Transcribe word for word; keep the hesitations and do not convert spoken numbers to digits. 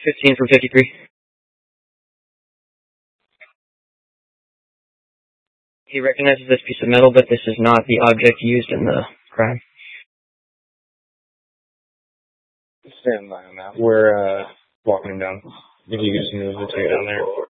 fifteen from fifty-three. He recognizes this piece of metal, but this is not the object used in the crime. Stand by on that. We're uh, walking him down. If you just move the two down there.